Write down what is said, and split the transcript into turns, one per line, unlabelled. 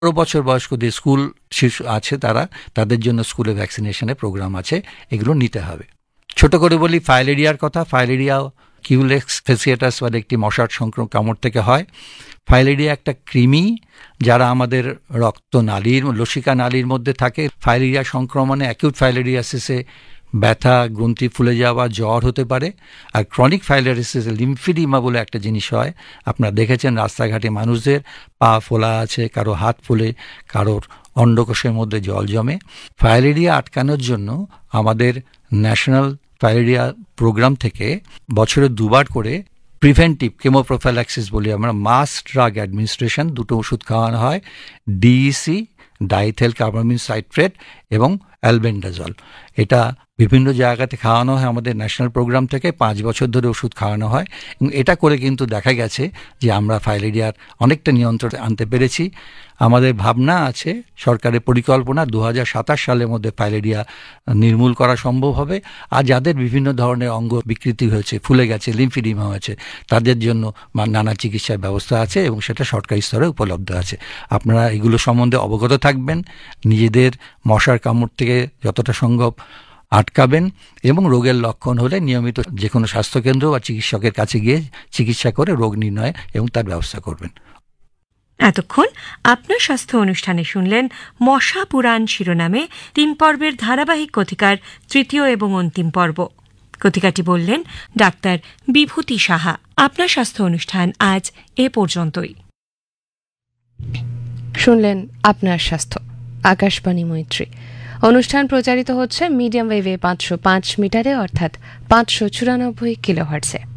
বছর বয়স্কদের স্কুল শিশু আছে তাদের জন্য স্কুলে ভ্যাকসিনেশনের প্রোগ্রাম আছে, এগুলো নিতে হবে। ছোট করে বলি ফাইলেরিয়ার কথা। ফাইলেরিয়া কিউলেক্স ফেসিয়াটাস বলে একটি মশার সংক্রমণ কামড় থেকে হয়। ফাইলেরিয়া একটা কৃমি যারা আমাদের রক্তনালীর লসিকা নালীর মধ্যে থাকে। ফাইলেরিয়া সংক্রমণে অ্যাকিউট ফাইলেরিয়াসিসে ব্যথা, গ্রন্থি ফুলে যাওয়া, জ্বর হতে পারে। আর ক্রনিক ফাইলেরিয়াসিসে লিম্ফিডিমা বলে একটা জিনিস হয়, আপনারা দেখেছেন রাস্তাঘাটে মানুষদের পা ফোলা আছে, কারো হাত ফুলে, কারোর অন্ডকোষের মধ্যে জল জমে। ফাইলেরিয়া আটকানোর জন্য আমাদের ন্যাশনাল ফাইলেরিয়া প্রোগ্রাম থেকে বছরে 2 বার করে প্রিভেন্টিভ কেমোপ্রোফাইল্যাক্সিস বলি আমরা, মাস ড্রাগ অ্যাডমিনিস্ট্রেশন, 2টো ওষুধ খাওয়ানো হয়, ডিইসি ডাইথেল কার্বামিন সাইট্রেট এবং অ্যালবেন্ডাজল। এটা বিভিন্ন জায়গাতে খাওয়ানো হয় আমাদের ন্যাশনাল প্রোগ্রাম থেকে, 5 বছর ধরে ওষুধ খাওয়ানো হয়। এবং এটা করে কিন্তু দেখা গেছে যে আমরা ফাইলেরিয়ার অনেকটা নিয়ন্ত্রণে আনতে পেরেছি। আমাদের ভাবনা আছে, সরকারের পরিকল্পনা 2027 সালের মধ্যে ফাইলেরিয়া নির্মূল করা সম্ভব হবে। আর যাদের বিভিন্ন ধরনের অঙ্গ বিকৃতি হয়েছে, ফুলে গেছে, লিম্ফিডিমা হয়েছে, তাদের জন্য নানা চিকিৎসার ব্যবস্থা আছে এবং সেটা সরকারি স্তরে উপলব্ধ আছে। আপনারা এগুলো সম্বন্ধে অবগত থাকবেন, নিজেদের মশার কামড় থেকে যতটা সম্ভব আটকাবেন এবং রোগের লক্ষণ হলে নিয়মিত যে কোনো স্বাস্থ্যকেন্দ্র বা চিকিৎসকের কাছে গিয়ে চিকিৎসা করে রোগ নির্ণয় এবং তার ব্যবস্থা করবেন।
এতক্ষণ আপনার স্বাস্থ্য অনুষ্ঠানে শুনলেন মশা পুরাণ শিরোনামে 3 পর্বের ধারাবাহিক কথিকার 3য় এবং অন্তিম পর্ব। কথিকাটি বললেন ডাক্তার বিভূতি সাহা। আপনার স্বাস্থ্য অনুষ্ঠান আজ এ পর্যন্তই।
শুনলেন আপনার স্বাস্থ্য, আকাশবাণী মৈত্রী। অনুষ্ঠান প্রচারিত হচ্ছে মিডিয়াম ওয়েভে 505 মিটারে অর্থাৎ 594 কিলোহার্টজে।